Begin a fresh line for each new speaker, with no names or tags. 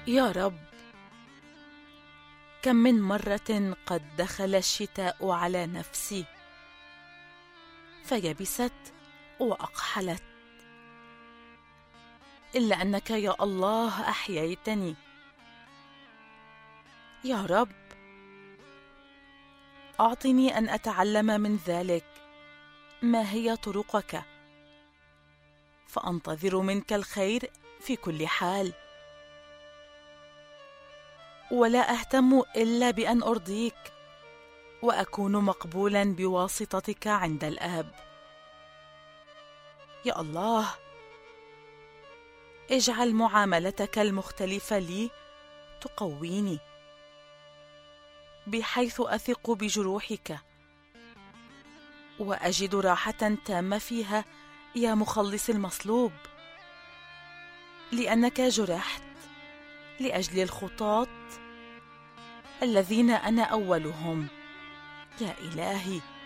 يا رب، كم من مرة قد دخل الشتاء على نفسي فيبست وأقحلت، إلا أنك يا الله أحييتني. يا رب، أعطني أن أتعلم من ذلك ما هي طرقك، فأنتظر منك الخير في كل حال، ولا أهتم إلا بأن أرضيك وأكون مقبولا بواسطتك عند الآب. يا الله، اجعل معاملتك المختلفة لي تقويني، بحيث أثق بجروحك وأجد راحة تامة فيها يا مخلص المصلوب، لأنك جرحت لأجل الخطاة الذين أنا أولهم. يا إلهي،